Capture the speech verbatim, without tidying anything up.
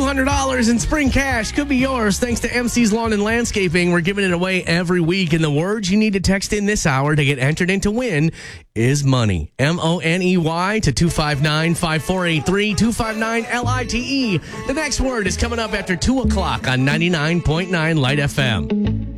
hundred dollars in spring cash could be yours thanks to M C's Lawn and Landscaping. We're giving it away every week, and the words you need to text in this hour to get entered in to win is money. M O N E Y to two five nine, five four eight three, two five nine L I T E. The next word is coming up after two o'clock on ninety-nine point nine Light F M.